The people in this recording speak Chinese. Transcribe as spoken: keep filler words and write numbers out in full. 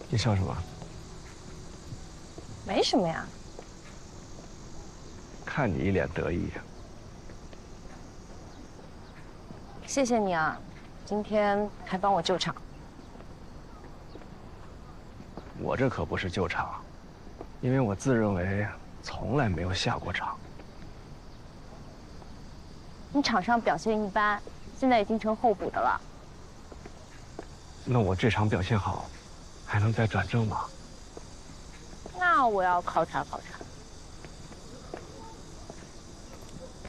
你笑什么？ 没什么呀。 看你一脸得意。 谢谢你啊，今天还帮我救场。 我这可不是救场，因为我自认为从来没有下过场。 你场上表现一般，现在已经成候补的了。 那我这场表现好，还能再转正吗？ 那我要考察考察。